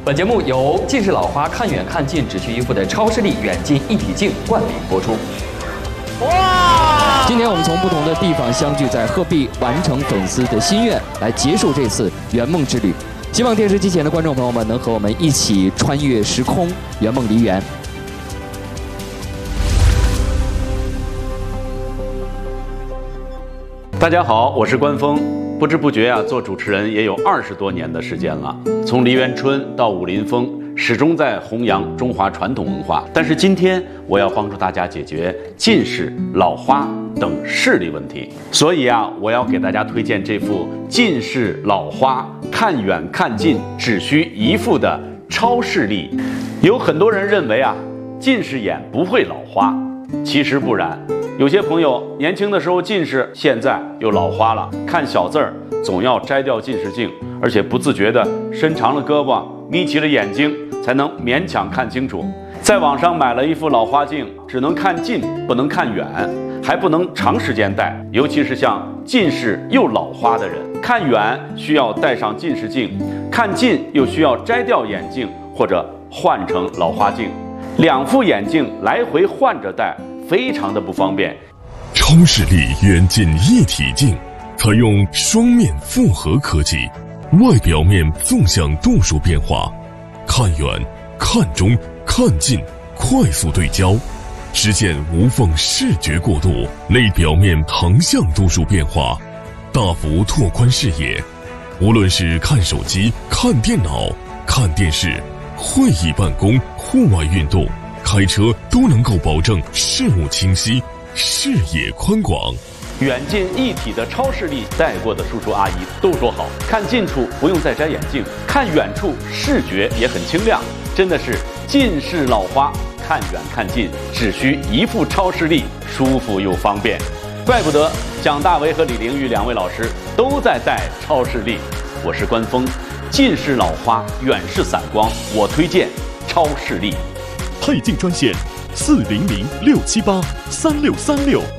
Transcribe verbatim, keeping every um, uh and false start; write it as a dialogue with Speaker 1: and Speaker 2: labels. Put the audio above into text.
Speaker 1: 本节目由近视老花看远看近只需一副的超视力远近一体镜冠名播出。哇！今天我们从不同的地方相聚在鹤壁，完成粉丝的心愿，来结束这次圆梦之旅。希望电视机前的观众朋友们能和我们一起穿越时空，圆梦梨园。
Speaker 2: 大家好，我是关峰。不知不觉啊，做主持人也有二十多年的时间了。从梨园春到武林风，始终在弘扬中华传统文化。但是今天我要帮助大家解决近视、老花等视力问题，所以啊，我要给大家推荐这副近视老花看远看近只需一副的超视力。有很多人认为啊，近视眼不会老花，其实不然。有些朋友年轻的时候近视，现在又老花了，看小字儿总要摘掉近视镜，而且不自觉地伸长了胳膊，眯起了眼睛，才能勉强看清楚。在网上买了一副老花镜，只能看近，不能看远，还不能长时间戴，尤其是像近视又老花的人，看远需要戴上近视镜，看近又需要摘掉眼镜或者换成老花镜，两副眼镜来回换着戴，非常的不方便。
Speaker 3: 超视力远近一体镜采用双面复合科技，外表面纵向度数变化，看远、看中、看近快速对焦，实现无缝视觉过渡；内表面横向度数变化，大幅拓宽视野。无论是看手机、看电脑、看电视、会议办公、户外运动、开车都能够保证视物清晰，视野宽广。
Speaker 2: 远近一体的超视力，戴过的叔叔阿姨都说好，看近处不用再摘眼镜，看远处视觉也很清亮，真的是近视老花看远看近只需一副超视力，舒服又方便。怪不得蒋大为和李玲玉两位老师都在戴超视力。我是关峰，近视老花远视散光，我推荐超视力。
Speaker 4: 配镜专线四零零六七八三六三六。